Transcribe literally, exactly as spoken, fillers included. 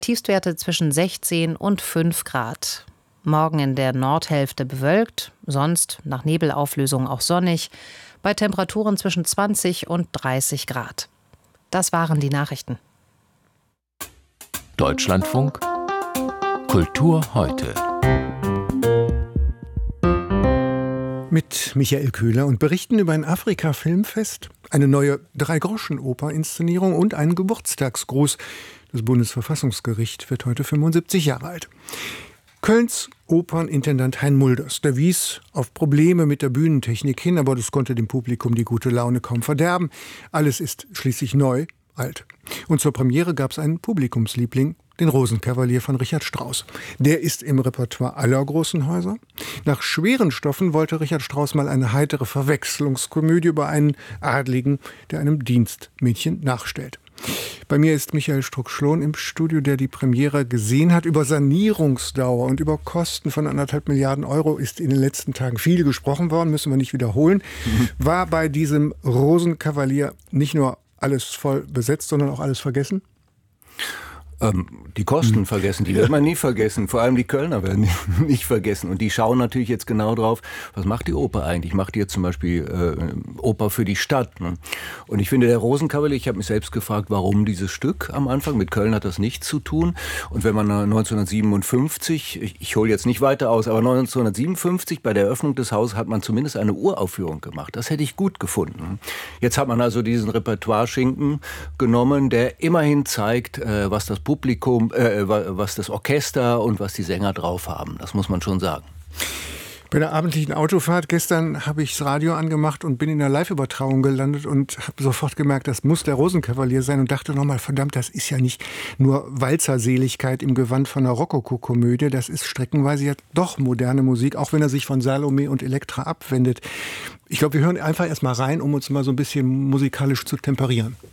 Tiefstwerte zwischen sechzehn und fünf Grad. Morgen in der Nordhälfte bewölkt, sonst nach Nebelauflösung auch sonnig, bei Temperaturen zwischen zwanzig und dreißig Grad. Das waren die Nachrichten. Deutschlandfunk Kultur heute. Mit Michael Köhler und berichten über ein Afrika-Filmfest, eine neue Drei-Groschen-Oper-Inszenierung und einen Geburtstagsgruß. Das Bundesverfassungsgericht wird heute fünfundsiebzig Jahre alt. Kölns Opernintendant Hein Mulders, der wies auf Probleme mit der Bühnentechnik hin, aber das konnte dem Publikum die gute Laune kaum verderben. Alles ist schließlich neu, alt. Und zur Premiere gab es einen Publikumsliebling, den Rosenkavalier von Richard Strauss. Der ist im Repertoire aller großen Häuser. Nach schweren Stoffen wollte Richard Strauss mal eine heitere Verwechslungskomödie über einen Adligen, der einem Dienstmädchen nachstellt. Bei mir ist Michael Struck-Schlohn im Studio, der die Premiere gesehen hat. Über Sanierungsdauer und über Kosten von anderthalb Milliarden Euro ist in den letzten Tagen viel gesprochen worden, müssen wir nicht wiederholen. Mhm. War bei diesem Rosenkavalier nicht nur alles voll besetzt, sondern auch alles vergessen? Ähm, die Kosten vergessen, die wird man nie vergessen. Vor allem die Kölner werden nicht vergessen. Und die schauen natürlich jetzt genau drauf, was macht die Oper eigentlich? Macht die jetzt zum Beispiel äh, Oper für die Stadt? Ne? Und ich finde, der Rosenkavalier, ich habe mich selbst gefragt, warum dieses Stück am Anfang? Mit Köln hat das nichts zu tun. Und wenn man neunzehnhundertsiebenundfünfzig, ich, ich hole jetzt nicht weiter aus, aber neunzehnhundertsiebenundfünfzig bei der Eröffnung des Hauses hat man zumindest eine Uraufführung gemacht. Das hätte ich gut gefunden. Jetzt hat man also diesen Repertoire-Schinken genommen, der immerhin zeigt, äh, was das Publikum, äh, was das Orchester und was die Sänger drauf haben. Das muss man schon sagen. Bei der abendlichen Autofahrt gestern habe ich das Radio angemacht und bin in der Live-Übertragung gelandet und habe sofort gemerkt, das muss der Rosenkavalier sein und dachte nochmal, verdammt, das ist ja nicht nur Walzerseligkeit im Gewand von einer Rokoko-Komödie, das ist streckenweise ja doch moderne Musik, auch wenn er sich von Salome und Elektra abwendet. Ich glaube, wir hören einfach erst mal rein, um uns mal so ein bisschen musikalisch zu temperieren.